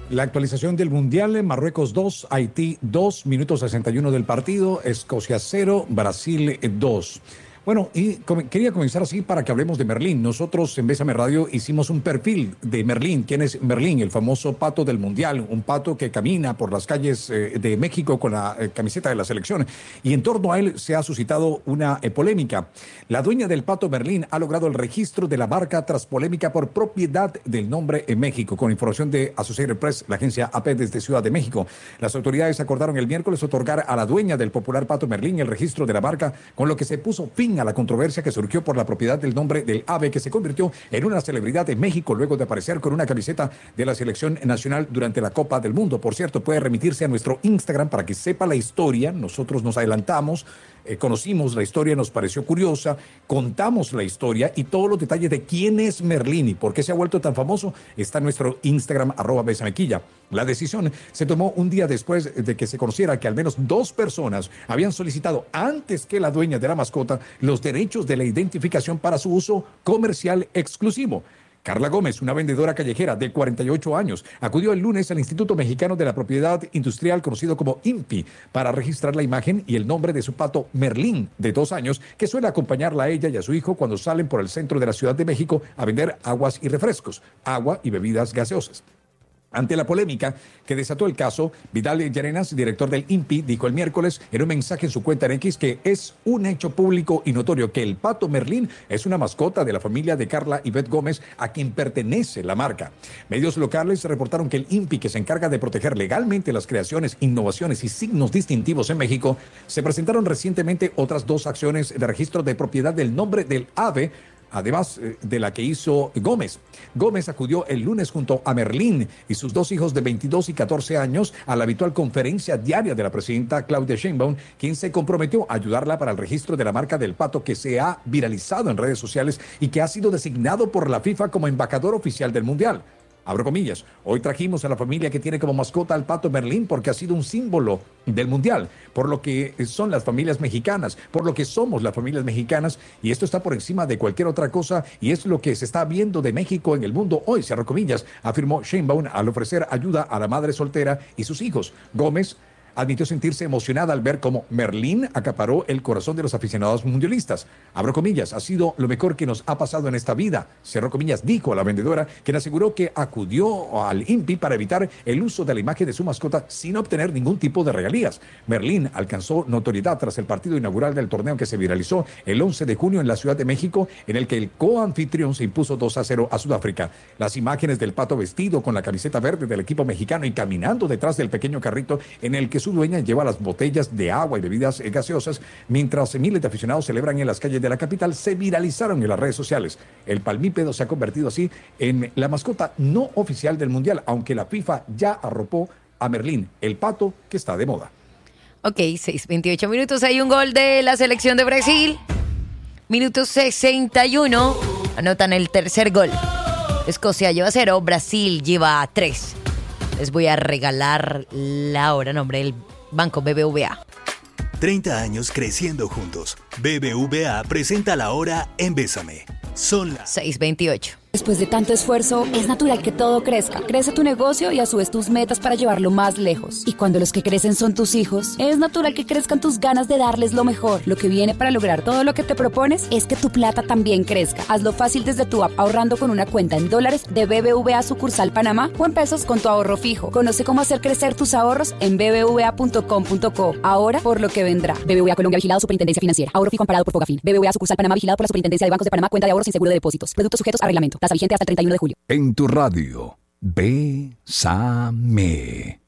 La actualización del Mundial, Marruecos 2, Haití 2, minuto 61 del partido, Escocia 0, Brasil 2. Bueno, y quería comenzar así para que hablemos de Merlín. Nosotros en Bésame Radio hicimos un perfil de Merlín. ¿Quién es Merlín? El famoso pato del Mundial, un pato que camina por las calles de México con la camiseta de la selección. Y en torno a él se ha suscitado una polémica. La dueña del pato Merlín ha logrado el registro de la marca tras polémica por propiedad del nombre en México. Con información de Associated Press, la agencia AP desde Ciudad de México. Las autoridades acordaron el miércoles otorgar a la dueña del popular pato Merlín el registro de la marca, con lo que se puso fin a la controversia que surgió por la propiedad del nombre del ave, que se convirtió en una celebridad en México luego de aparecer con una camiseta de la selección nacional durante la Copa del Mundo. Por cierto, puede remitirse a nuestro Instagram para que sepa la historia. Nosotros nos adelantamos, conocimos la historia, nos pareció curiosa, contamos la historia y todos los detalles de quién es Merlín y por qué se ha vuelto tan famoso está en nuestro Instagram, @besamequilla. La decisión se tomó un día después de que se conociera que al menos 2 personas habían solicitado antes que la dueña de la mascota los derechos de la identificación para su uso comercial exclusivo. Carla Gómez, una vendedora callejera de 48 años, acudió el lunes al Instituto Mexicano de la Propiedad Industrial, conocido como INPI, para registrar la imagen y el nombre de su pato Merlín, de 2 años, que suele acompañarla a ella y a su hijo cuando salen por el centro de la Ciudad de México a vender aguas y refrescos, agua y bebidas gaseosas. Ante la polémica que desató el caso, Vidal Llarenas, director del INPI, dijo el miércoles en un mensaje en su cuenta en X que es un hecho público y notorio que el pato Merlín es una mascota de la familia de Carla Ivette Gómez, a quien pertenece la marca. Medios locales reportaron que el INPI, que se encarga de proteger legalmente las creaciones, innovaciones y signos distintivos en México, se presentaron recientemente otras 2 acciones de registro de propiedad del nombre del ave, además de la que hizo Gómez. Gómez acudió el lunes junto a Merlín y sus 2 hijos de 22 y 14 años a la habitual conferencia diaria de la presidenta Claudia Sheinbaum, quien se comprometió a ayudarla para el registro de la marca del pato, que se ha viralizado en redes sociales y que ha sido designado por la FIFA como embajador oficial del Mundial. Abro comillas, hoy trajimos a la familia que tiene como mascota al pato Merlín porque ha sido un símbolo del Mundial, por lo que son las familias mexicanas, por lo que somos las familias mexicanas, y esto está por encima de cualquier otra cosa y es lo que se está viendo de México en el mundo hoy, cierro comillas, afirmó Sheinbaum al ofrecer ayuda a la madre soltera y sus hijos. Gómez admitió sentirse emocionada al ver cómo Merlín acaparó el corazón de los aficionados mundialistas. Abro comillas, ha sido lo mejor que nos ha pasado en esta vida, cerró comillas, dijo a la vendedora, quien aseguró que acudió al INPI para evitar el uso de la imagen de su mascota sin obtener ningún tipo de regalías. Merlín alcanzó notoriedad tras el partido inaugural del torneo que se viralizó el 11 de junio en la Ciudad de México, en el que el coanfitrión se impuso 2-0 a Sudáfrica. Las imágenes del pato vestido con la camiseta verde del equipo mexicano y caminando detrás del pequeño carrito en el que su dueña lleva las botellas de agua y bebidas gaseosas, mientras miles de aficionados celebran en las calles de la capital, se viralizaron en las redes sociales. El palmípedo se ha convertido así en la mascota no oficial del Mundial, aunque la FIFA ya arropó a Merlín, el pato que está de moda. Ok, 6:28 minutos, hay un gol de la selección de Brasil. Minuto 61, anotan el tercer gol. Escocia lleva 0, Brasil lleva 3. Les voy a regalar la hora, nombre del Banco BBVA. 30 años creciendo juntos. BBVA presenta la hora en Bésame. Son las 6:28. Después de tanto esfuerzo, es natural que todo crezca. Crece tu negocio y a su vez tus metas para llevarlo más lejos. Y cuando los que crecen son tus hijos, es natural que crezcan tus ganas de darles lo mejor. Lo que viene para lograr todo lo que te propones es que tu plata también crezca. Hazlo fácil desde tu app, ahorrando con una cuenta en dólares de BBVA sucursal Panamá o en pesos con tu ahorro fijo. Conoce cómo hacer crecer tus ahorros en bbva.com.co. Ahora por lo que vendrá. BBVA Colombia, vigilado Superintendencia Financiera. Ahorro fijo amparado por Fogafín. BBVA sucursal Panamá, vigilado por la Superintendencia de Bancos de Panamá. Cuenta de ahorros sin seguro de depósitos. Productos sujetos a reglamento. Tasa vigente hasta el 31 de julio. En tu radio, Bésame.